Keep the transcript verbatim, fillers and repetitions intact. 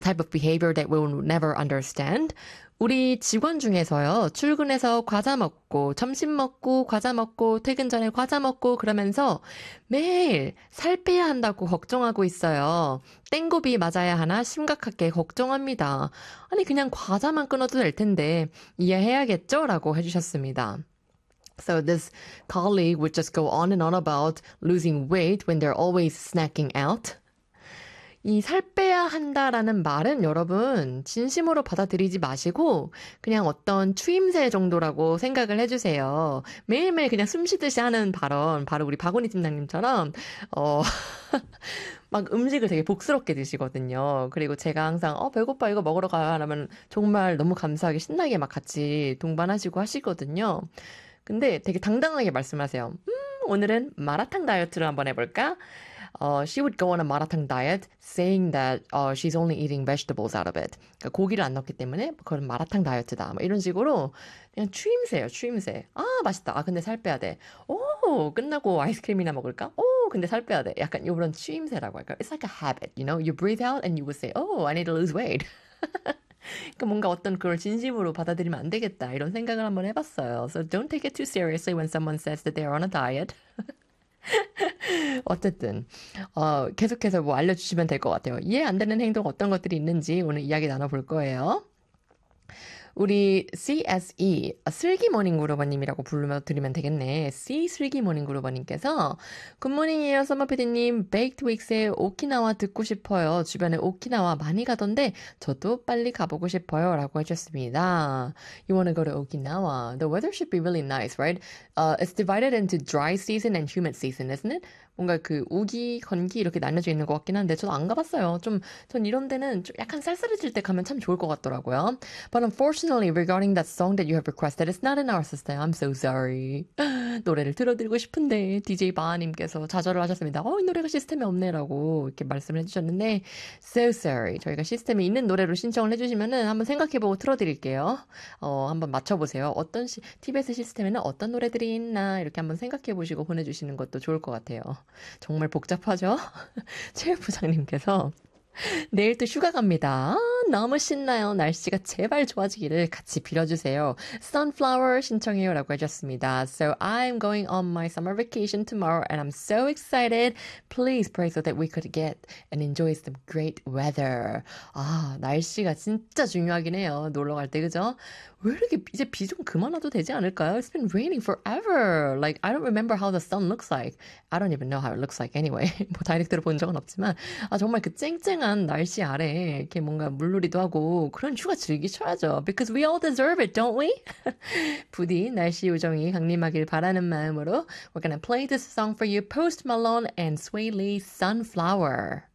type of behavior that we will never understand. 우리 직원 중에서요, 출근해서 과자 먹고, 점심 먹고, 과자 먹고, 퇴근 전에 과자 먹고, 그러면서 매일 살 빼야 한다고 걱정하고 있어요. 땡고비 맞아야 하나 심각하게 걱정합니다. 아니, 그냥 과자만 끊어도 될 텐데, 이해해야겠죠? 라고 해주셨습니다. So this colleague would just go on and on about losing weight when they're always snacking out. 이 살 빼야 한다라는 말은 여러분 진심으로 받아들이지 마시고 그냥 어떤 추임새 정도라고 생각을 해주세요. 매일매일 그냥 숨 쉬듯이 하는 발언, 바로 우리 박원희 팀장님처럼 어, 막 음식을 되게 복스럽게 드시거든요. 그리고 제가 항상 어 배고파 이거 먹으러 가요 하면 정말 너무 감사하게 신나게 막 같이 동반하시고 하시거든요. 근데 되게 당당하게 말씀하세요. 음, 오늘은 마라탕 다이어트를 한번 해볼까? Uh, she would go on a maratang diet saying that uh, she's only eating vegetables out of it. 그러니까 고기를 안 넣기 때문에 그건 마라탕 다이어트다. 막 이런 식으로 그냥 추임새예요, 추임새. 아, 맛있다. 아, 근데 살 빼야 돼. 오, 끝나고 아이스크림이나 먹을까? 오, 근데 살 빼야 돼. 약간 이런 추임새라고 할까? It's like a habit, you know? You breathe out and you would say, oh, I need to lose weight. 그러니까 뭔가 어떤 그걸 진심으로 받아들이면 안 되겠다. 이런 생각을 한번 해봤어요. So don't take it too seriously when someone says that they're on a diet. 어쨌든 어, 계속해서 뭐 알려주시면 될 것 같아요. 이해 안 되는 행동 어떤 것들이 있는지 오늘 이야기 나눠볼 거예요. 우리 씨에스이, 슬기 모닝그루버님이라고 부르면 드리면 되겠네. C 슬기 모닝그루버님께서 굿모닝이에요, 서머피디님. 베이크드 윅스의 오키나와 듣고 싶어요. 주변에 오키나와 많이 가던데 저도 빨리 가보고 싶어요. 라고 해주셨습니다. You wanna go to Okinawa? The weather should be really nice, right? Uh, it's divided into dry season and humid season, isn't it? 뭔가 그 우기, 건기 이렇게 나뉘어져 있는 것 같긴 한데 저도 안 가봤어요. 좀, 전 이런 데는 좀 약간 쌀쌀해질 때 가면 참 좋을 것 같더라고요. But unfortunately, regarding that song that you have requested, it's not in our system. I'm so sorry. 노래를 들어드리고 싶은데 디제이 바하님께서 좌절을 하셨습니다. 어, 이 노래가 시스템에 없네라고 이렇게 말씀을 해주셨는데 so sorry. 저희가 시스템에 있는 노래로 신청을 해주시면은 한번 생각해보고 틀어드릴게요. 어, 한번 맞춰보세요. 어떤 시, 티비에스 시스템에는 어떤 노래들이 있나 이렇게 한번 생각해보시고 보내주시는 것도 좋을 것 같아요. 정말 복잡하죠? 최 부장님께서 내일 또 휴가 갑니다. 아, 너무 신나요. 날씨가 제발 좋아지기를 같이 빌어주세요. Sunflower 신청해요 라고 해주셨습니다. So I'm going on my summer vacation tomorrow and I'm so excited. Please pray so that we could get and enjoy some great weather. 아, 날씨가 진짜 중요하긴 해요. 놀러 갈 때, 그죠? 왜 이렇게 이제 비 좀 그만 와도 되지 않을까요? It's been raining forever. Like, I don't remember how the sun looks like. I don't even know how it looks like anyway. 뭐 다이렉트로 본 적은 없지만 아, 정말 그 쨍쨍한 날씨 아래 이렇게 뭔가 물놀이도 하고 그런 휴가 즐기셔야죠. Because we all deserve it, don't we? 부디 날씨 요정이 강림하길 바라는 마음으로 We're gonna play this song for you, Post Malone and Sway Lee, Sunflower.